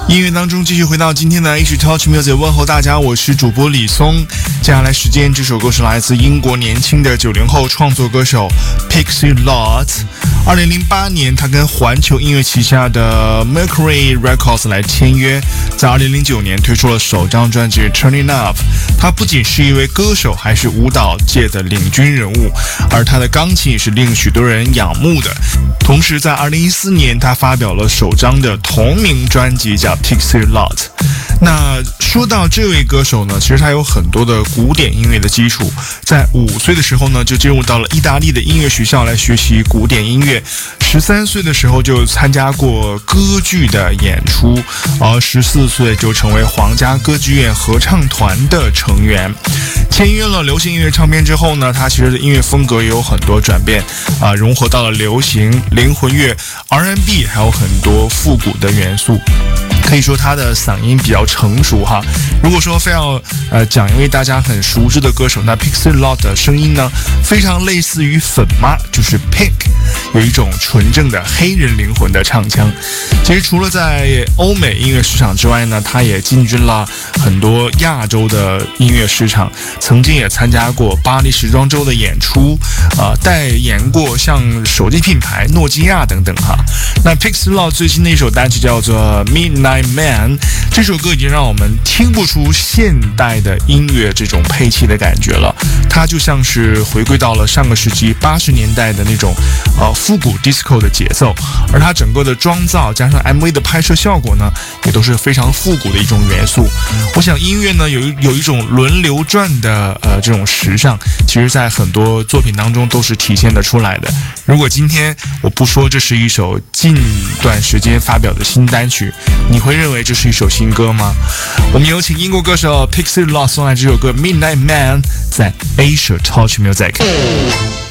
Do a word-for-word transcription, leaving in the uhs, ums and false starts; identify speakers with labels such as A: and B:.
A: 音乐当中继续回到今天的 H Touch Music， 问候大家，我是主播李松。接下来时间，这首歌是来自英国年轻的九零后创作歌手 Pixie Lott。二零零八年，他跟环球音乐旗下的 Mercury Records 来签约，在二零零九年推出了首张专辑 Turning Up。他不仅是一位歌手，还是舞蹈界的领军人物，而他的钢琴也是令许多人仰慕的。同时，在二零一四年，他发表了首张的同名专辑，叫 Pixie Lott。那说到这位歌手呢，其实他有很多的古典音乐的基础，在五岁的时候呢，就进入到了意大利的音乐学校来学习古典音乐。十三岁的时候就参加过歌剧的演出，而十四岁就成为皇家歌剧院合唱团的成员。签约了流行音乐唱片之后呢，他其实的音乐风格也有很多转变啊、呃，融合到了流行、灵魂乐、R and B， 还有很多复古的元素。可以说他的嗓音比较成熟哈。如果说非要呃讲一位大家很熟知的歌手，那 Pixie Lott 的声音呢，非常类似于粉妈，就是 Pink， 有一种纯正的黑人灵魂的唱腔。其实除了在欧美音乐市场之外呢，他也进军了很多亚洲的音乐市场，曾经也参加过巴黎时装周的演出，呃，代言过像手机品牌诺基亚等等哈。那 Pixie Lott 最新的一首单曲叫做 Midnight Man， 这首歌已经让我们听不出现代的音乐这种配器的感觉了，它就像是回归到了上个世纪八十年代的那种呃复古 disco 的节奏，而它整个的妆造加上 M V 的拍摄效果呢，也都是非常复古的一种元素。我想音乐呢有有一种轮流转的呃这种时尚，其实在很多作品当中都是体现得出来的。如果今天我不说这是一首近段时间发表的新单曲，你会认为这是一首新歌吗？我们有请英国歌手 Pixie Lott 送来这首歌 Midnight Man， 在 Asia Touch Music。